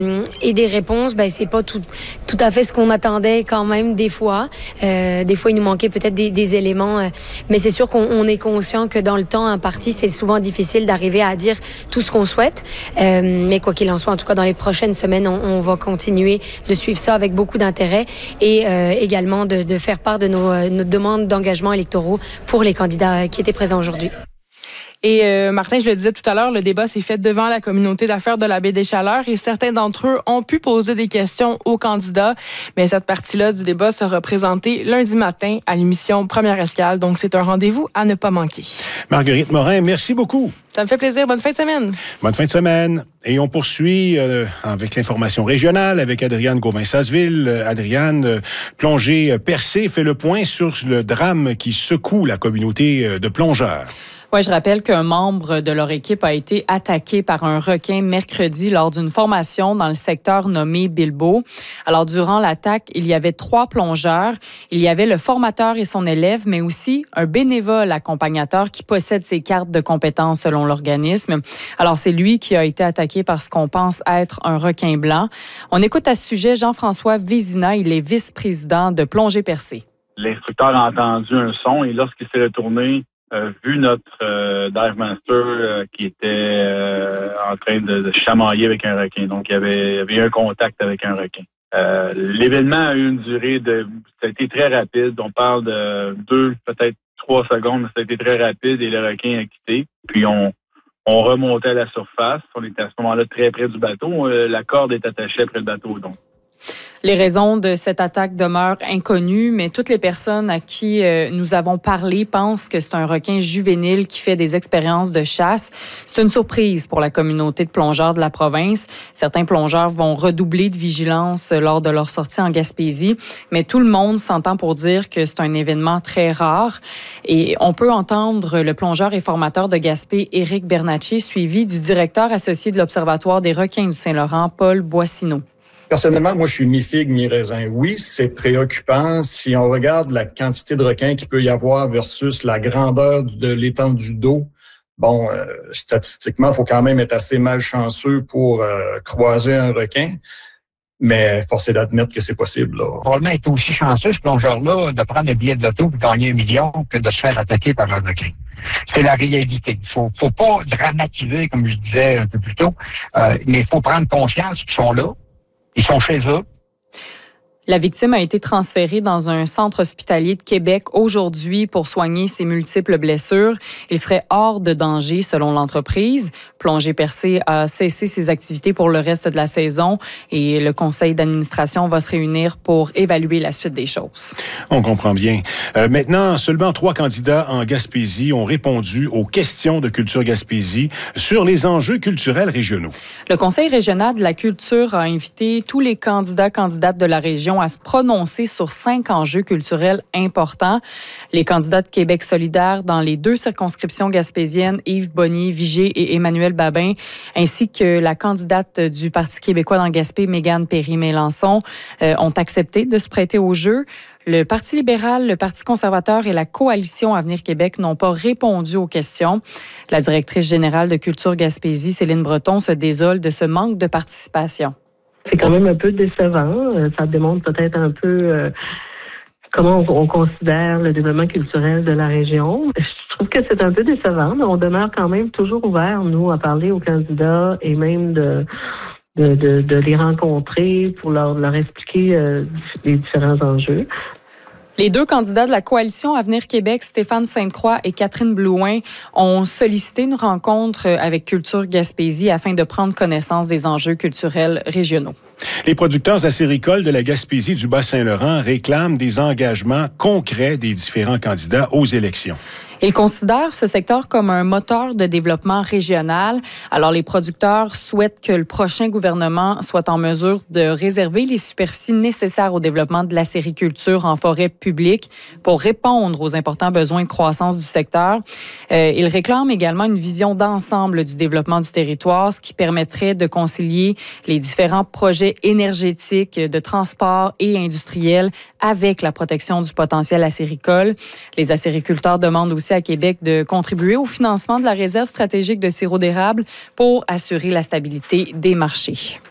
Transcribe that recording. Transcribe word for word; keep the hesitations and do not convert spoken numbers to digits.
Et des réponses, ben c'est pas tout, tout à fait ce qu'on attendait quand même des fois. Euh, des fois, il nous manquait peut-être des, des éléments, euh, mais c'est sûr qu'on on est conscient que dans le temps imparti, c'est souvent difficile d'arriver à dire tout ce qu'on souhaite. Euh, mais quoi qu'il en soit, en tout cas, dans les prochaines semaines, on, on va continuer de suivre ça avec beaucoup d'intérêt et euh, également de, de faire part de nos, nos demandes d'engagement électoraux pour les candidats qui étaient présents aujourd'hui. Et euh, Martin, je le disais tout à l'heure, le débat s'est fait devant la communauté d'affaires de la Baie des Chaleurs et certains d'entre eux ont pu poser des questions aux candidats. Mais cette partie-là du débat sera présentée lundi matin à l'émission Première Escale. Donc, c'est un rendez-vous à ne pas manquer. Marguerite Morin, merci beaucoup. Ça me fait plaisir. Bonne fin de semaine. Bonne fin de semaine. Et on poursuit euh, avec l'information régionale avec Adriane Gauvin-Sasseville. Euh, Adriane, euh, plongée percée, fait le point sur le drame qui secoue la communauté euh, de plongeurs. Oui, je rappelle qu'un membre de leur équipe a été attaqué par un requin mercredi lors d'une formation dans le secteur nommé Bilbo. Alors, durant l'attaque, il y avait trois plongeurs. Il y avait le formateur et son élève, mais aussi un bénévole accompagnateur qui possède ses cartes de compétences selon l'organisme. Alors, c'est lui qui a été attaqué par ce qu'on pense être un requin blanc. On écoute à ce sujet Jean-François Vézina. Il est vice-président de Plongée Percée. L'instructeur a entendu un son et lorsqu'il s'est retourné, Euh, vu notre euh, dive master euh, qui était euh, en train de, de chamailler avec un requin. Donc, il y avait, il y avait eu un contact avec un requin. Euh, l'événement a eu une durée de... Ça a été très rapide. On parle de deux, peut-être trois secondes, mais ça a été très rapide et le requin a quitté. Puis, on, on remontait à la surface. On était à ce moment-là très près du bateau. Euh, la corde est attachée près du bateau, donc. Les raisons de cette attaque demeurent inconnues, mais toutes les personnes à qui euh, nous avons parlé pensent que c'est un requin juvénile qui fait des expériences de chasse. C'est une surprise pour la communauté de plongeurs de la province. Certains plongeurs vont redoubler de vigilance lors de leur sortie en Gaspésie, mais tout le monde s'entend pour dire que c'est un événement très rare. Et on peut entendre le plongeur et formateur de Gaspé, Éric Bernatchez, suivi du directeur associé de l'Observatoire des requins du Saint-Laurent, Paul Boissineau. Personnellement, moi, je suis mi-figue, mi-raisin. Oui, c'est préoccupant si on regarde la quantité de requins qu'il peut y avoir versus la grandeur de l'étendue d'eau. Bon, euh, statistiquement, il faut quand même être assez malchanceux pour euh, croiser un requin, mais force est d'admettre que c'est possible. Là. Probablement être aussi chanceux, ce plongeur-là, de prendre le billet de l'auto et gagner un million que de se faire attaquer par un requin. C'est la réalité. Il faut, faut pas dramatiser, comme je disais un peu plus tôt, euh, mais il faut prendre conscience qu'ils sont là. Ils sont chez eux. La victime a été transférée dans un centre hospitalier de Québec aujourd'hui pour soigner ses multiples blessures. Il serait hors de danger selon l'entreprise. Plongée Percée a cessé ses activités pour le reste de la saison et le conseil d'administration va se réunir pour évaluer la suite des choses. On comprend bien. Euh, maintenant, seulement trois candidats en Gaspésie ont répondu aux questions de Culture Gaspésie sur les enjeux culturels régionaux. Le Conseil régional de la culture a invité tous les candidats, candidates de la région à se prononcer sur cinq enjeux culturels importants. Les candidats de Québec solidaire dans les deux circonscriptions gaspésiennes, Yves Bonnier-Vigée et Emmanuel Babin, ainsi que la candidate du Parti québécois dans Gaspé, Mégane Perry-Mélançon, euh, ont accepté de se prêter au jeu. Le Parti libéral, le Parti conservateur et la Coalition Avenir Québec n'ont pas répondu aux questions. La directrice générale de Culture Gaspésie, Céline Breton, se désole de ce manque de participation. C'est quand même un peu décevant. Ça démontre peut-être un peu euh, comment on, on considère le développement culturel de la région. Je trouve que c'est un peu décevant, mais on demeure quand même toujours ouvert, nous, à parler aux candidats et même de, de, de, de les rencontrer pour leur, leur expliquer euh, les différents enjeux. Les deux candidats de la Coalition Avenir Québec, Stéphane Sainte-Croix et Catherine Blouin, ont sollicité une rencontre avec Culture Gaspésie afin de prendre connaissance des enjeux culturels régionaux. Les producteurs acéricoles de la Gaspésie du Bas-Saint-Laurent réclament des engagements concrets des différents candidats aux élections. Ils considèrent ce secteur comme un moteur de développement régional. Alors, les producteurs souhaitent que le prochain gouvernement soit en mesure de réserver les superficies nécessaires au développement de l'acériculture en forêt publique pour répondre aux importants besoins de croissance du secteur. Euh, ils réclament également une vision d'ensemble du développement du territoire, ce qui permettrait de concilier les différents projets énergétiques, de transport et industriels avec la protection du potentiel acéricole. Les acériculteurs demandent aussi à Québec de contribuer au financement de la réserve stratégique de sirop d'érable pour assurer la stabilité des marchés.